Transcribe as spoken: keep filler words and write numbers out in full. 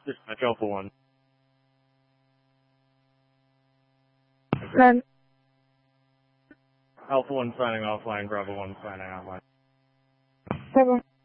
Dispatch Alpha one. None. Alpha one signing offline, Bravo one signing offline. Seven.